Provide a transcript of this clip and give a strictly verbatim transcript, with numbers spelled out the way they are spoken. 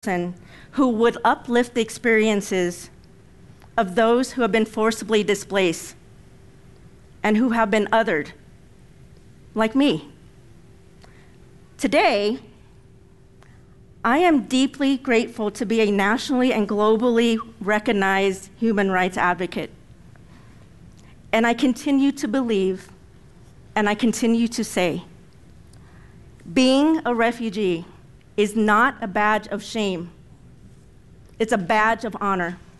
person who would uplift the experiences of those who have been forcibly displaced and who have been othered, like me. Today, I am deeply grateful to be a nationally and globally recognized human rights advocate. And I continue to believe, and I continue to say, being a refugee is not a badge of shame. It's a badge of honor.